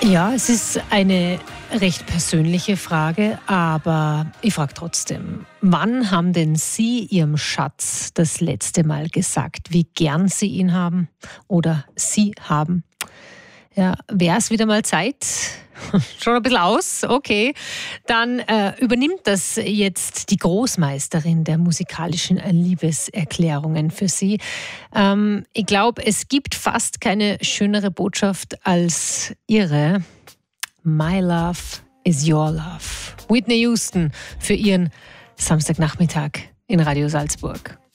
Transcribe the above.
Ja, es ist eine recht persönliche Frage, aber ich frage trotzdem, wann haben denn Sie Ihrem Schatz das letzte Mal gesagt, wie gern Sie ihn haben oder Sie haben? Ja, wäre es wieder mal Zeit? Schon ein bisschen aus? Okay. Dann übernimmt das jetzt die Großmeisterin der musikalischen Liebeserklärungen für Sie. Ich glaube, es gibt fast keine schönere Botschaft als Ihre. My love is your love. Whitney Houston für Ihren Samstagnachmittag in Radio Salzburg.